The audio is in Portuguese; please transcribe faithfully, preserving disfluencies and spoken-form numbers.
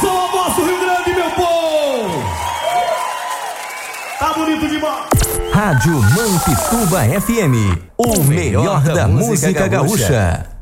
som a voz do Rio Grande, meu povo! Tá bonito demais! Rádio Mampituba F M, o melhor da música gaúcha.